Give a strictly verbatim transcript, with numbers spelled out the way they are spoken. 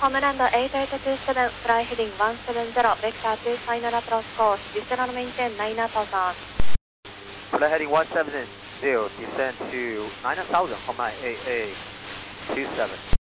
Homeland eight eight two seven, fly heading one seven zero, vector to final approach course, descend and maintain nine thousand. Fly heading one seven zero, descend to nine thousand, Homeland eight eight two seven.